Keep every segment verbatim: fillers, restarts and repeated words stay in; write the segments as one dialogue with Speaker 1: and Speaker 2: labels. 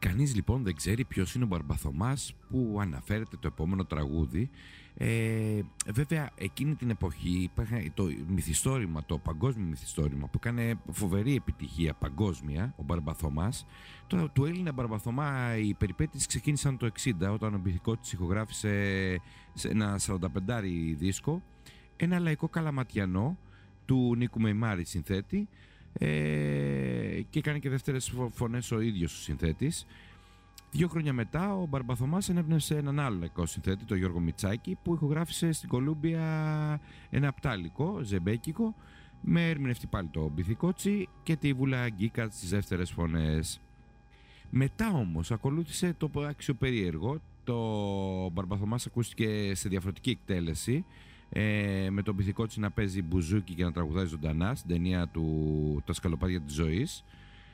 Speaker 1: Κανείς λοιπόν δεν ξέρει ποιος είναι ο Μπαρμπαθωμάς που αναφέρεται το επόμενο τραγούδι. Ε, βέβαια εκείνη την εποχή υπήρχε το μυθιστόρημα, το παγκόσμιο μυθιστόρημα που έκανε φοβερή επιτυχία παγκόσμια, ο Μπαρμπαθωμάς. Τώρα του Έλληνα Μπαρμπαθωμά οι περιπέτειες ξεκίνησαν το εξήντα, όταν ο Μπιθικότσης ηχογράφησε σε ένα σαρανταπεντάρι δίσκο ένα λαϊκό καλαματιανό του Νίκου Μεϊμάρη συνθέτη, ε, και έκανε και δεύτερες φωνές ο ίδιος ο συνθέτης. Δύο χρόνια μετά ο Μπαρμπαθωμάς ενέπνευσε έναν άλλο λαϊκό συνθέτη, τον Γιώργο Μιτσάκη, που ηχογράφησε στην Κολούμπια ένα απτάλικο, ζεμπέκικο, με ερμηνευτή πάλι το Μπιθικότσι και τη Βούλα Γκίκα στις δεύτερες φωνές. Μετά όμως ακολούθησε το αξιοπερίεργο. Το Μπαρμπαθωμάς ακούστηκε σε διαφορετική εκτέλεση, ε, με τον Μπιθικότσι να παίζει μπουζούκι και να τραγουδάει ζωντανά στην ταινία του «Τα σκαλοπάτια της ζωής».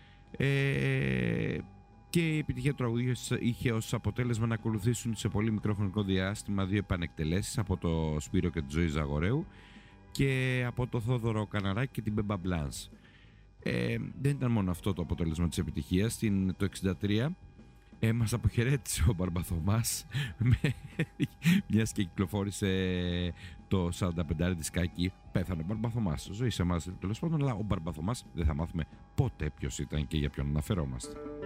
Speaker 1: Ε, και η επιτυχία του τραγουδιού είχε ως αποτέλεσμα να ακολουθήσουν σε πολύ μικρό χρονικό διάστημα δύο επανεκτελέσεις από το Σπύρο και τη Ζωή Ζαγορέου και από το Θόδωρο Καναράκη και την Μπέμπα Μπλάνς. Ε, δεν ήταν μόνο αυτό το αποτέλεσμα της επιτυχίας. Στην, το εξήντα τρία ε, μας αποχαιρέτησε ο Μπαρμπαθωμάς, μιας και κυκλοφόρησε το σαρανταπεντάρι δισκάκι. Πέθανε ο Μπαρμπαθωμάς. Ζωή σε εμάς τέλος πάντων, αλλά ο Μπαρμπαθωμάς δεν θα μάθουμε ποτέ ποιος ήταν και για ποιον αναφερόμαστε.